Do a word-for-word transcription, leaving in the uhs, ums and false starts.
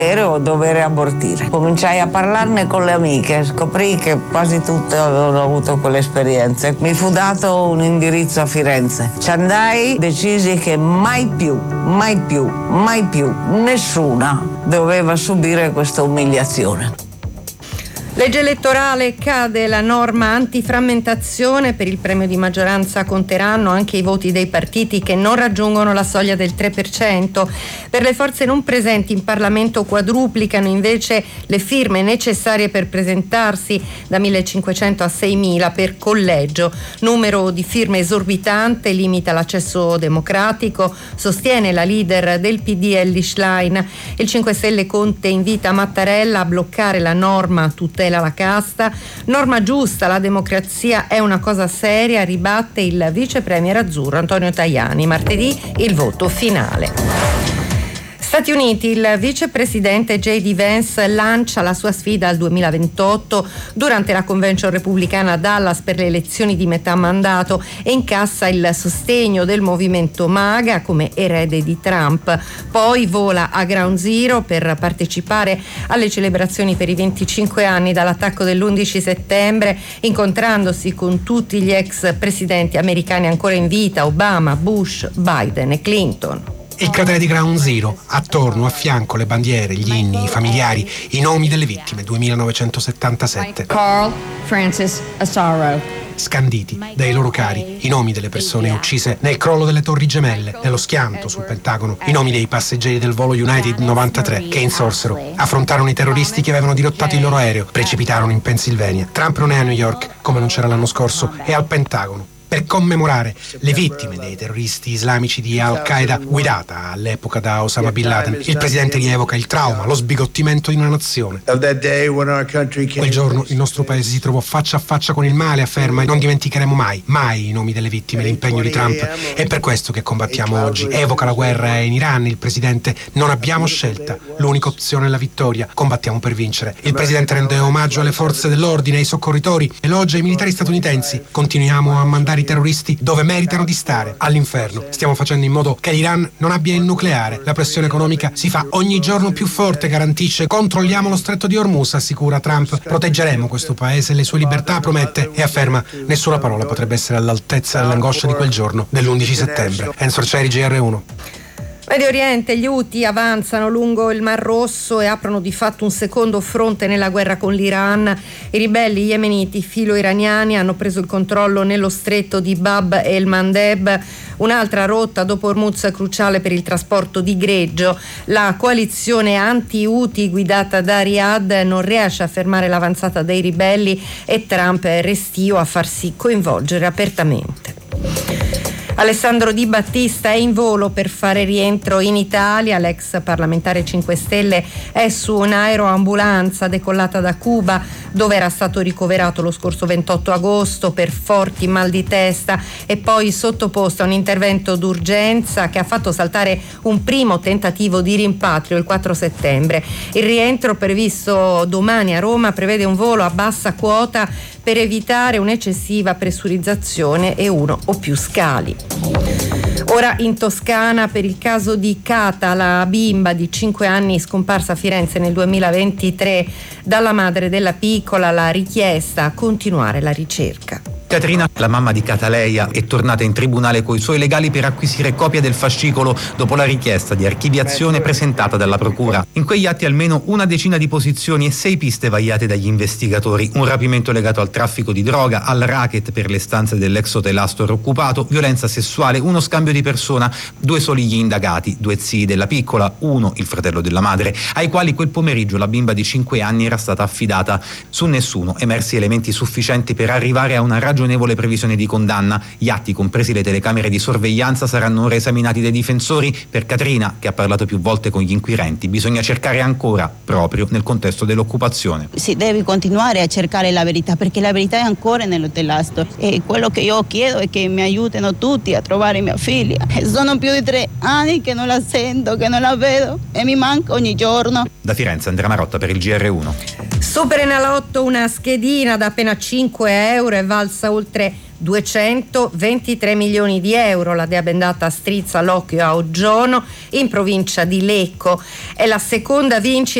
Ero dover abortire. Cominciai a parlarne con le amiche, scoprì che quasi tutte avevano avuto quell'esperienza. Mi fu dato un indirizzo a Firenze. Ci andai, decisi che mai più, mai più, mai più nessuna doveva subire questa umiliazione. Legge elettorale, cade la norma antiframmentazione, per il premio di maggioranza conteranno anche i voti dei partiti che non raggiungono la soglia del tre per cento. Per le forze non presenti in Parlamento quadruplicano invece le firme necessarie per presentarsi, da millecinquecento a seimila per collegio. Numero di firme esorbitante, limita l'accesso democratico, sostiene la leader del P D Elly Schlein. Il cinque Stelle Conte invita Mattarella a bloccare la norma tutela la casta, norma giusta, la democrazia è una cosa seria, ribatte il vice premier azzurro Antonio Tajani. Martedì il voto finale. Stati Uniti, il vicepresidente J D Vance lancia la sua sfida al duemilaventotto durante la convention repubblicana a Dallas per le elezioni di metà mandato e incassa il sostegno del movimento MAGA come erede di Trump. Poi vola a Ground Zero per partecipare alle celebrazioni per i venticinque anni dall'attacco dell'undici settembre, incontrandosi con tutti gli ex presidenti americani ancora in vita, Obama, Bush, Biden e Clinton. Il cratere di Ground Zero, attorno, a fianco, le bandiere, gli inni, i familiari, i nomi delle vittime, duemilanovecentosettantasette. Carl Francis Asaro. Scanditi dai loro cari, i nomi delle persone uccise nel crollo delle Torri Gemelle, nello schianto sul Pentagono, i nomi dei passeggeri del volo United novantatré che insorsero, affrontarono i terroristi che avevano dirottato il loro aereo, precipitarono in Pennsylvania. Trump non è a New York, come non c'era l'anno scorso, è al Pentagono per commemorare le vittime dei terroristi islamici di Al-Qaeda, guidata all'epoca da Osama Bin Laden. Il presidente rievoca il trauma, lo sbigottimento di una nazione. Quel giorno il nostro paese si trovò faccia a faccia con il male, afferma, e non dimenticheremo mai, mai i nomi delle vittime, l'impegno di Trump. È per questo che combattiamo oggi. Evoca la guerra in Iran il presidente. Non abbiamo scelta, l'unica opzione è la vittoria. Combattiamo per vincere. Il presidente rende omaggio alle forze dell'ordine, ai soccorritori, elogia i militari statunitensi. Continuiamo a mandare i terroristi dove meritano di stare, all'inferno. Stiamo facendo in modo che l'Iran non abbia il nucleare. La pressione economica si fa ogni giorno più forte, garantisce. Controlliamo lo stretto di Hormuz, assicura Trump. Proteggeremo questo paese e le sue libertà, promette, e afferma nessuna parola potrebbe essere all'altezza dell'angoscia di quel giorno, dell'undici settembre. Enzo Arcieri, G R uno. Medio Oriente, gli Houthi avanzano lungo il Mar Rosso e aprono di fatto un secondo fronte nella guerra con l'Iran. I ribelli yemeniti filo-iraniani hanno preso il controllo nello stretto di Bab el Mandeb, un'altra rotta dopo Hormuz cruciale per il trasporto di greggio. La coalizione anti-Houthi guidata da Riyadh non riesce a fermare l'avanzata dei ribelli e Trump è restio a farsi coinvolgere apertamente. Alessandro Di Battista è in volo per fare rientro in Italia. L'ex parlamentare cinque Stelle è su un'aeroambulanza decollata da Cuba, dove era stato ricoverato lo scorso ventotto agosto per forti mal di testa e poi sottoposto a un intervento d'urgenza che ha fatto saltare un primo tentativo di rimpatrio il quattro settembre. Il rientro previsto domani a Roma prevede un volo a bassa quota per evitare un'eccessiva pressurizzazione e uno o più scali. Ora in Toscana, per il caso di Cata, la bimba di cinque anni scomparsa a Firenze nel duemilaventitré, dalla madre della piccola la richiesta a continuare la ricerca. Caterina, la mamma di Cataleia, è tornata in tribunale coi suoi legali per acquisire copia del fascicolo dopo la richiesta di archiviazione presentata dalla procura. In quegli atti almeno una decina di posizioni e sei piste vagliate dagli investigatori: un rapimento legato al traffico di droga, al racket per le stanze dell'ex hotel Astor occupato, violenza sessuale, uno scambio di persona. Due soli gli indagati, due zii della piccola, uno il fratello della madre, ai quali quel pomeriggio la bimba di cinque anni era stata affidata. Su nessuno emersi elementi sufficienti per arrivare a una ragionevole previsione di condanna. Gli atti, compresi le telecamere di sorveglianza, saranno ora esaminati dai difensori. Per Caterina, che ha parlato più volte con gli inquirenti, bisogna cercare ancora, proprio nel contesto dell'occupazione. Si deve continuare a cercare la verità, perché la verità è ancora nell'hotel Astor, e quello che io chiedo è che mi aiutino tutti a trovare mia figlia. Sono più di tre anni che non la sento, che non la vedo e mi manca ogni giorno. Da Firenze, Andrea Marotta per il G R uno. Superenalotto, una schedina da appena cinque euro e valsa oltre duecentoventitré milioni di euro. La dea bendata strizza l'occhio a Oggiono in provincia di Lecco. È la seconda vincita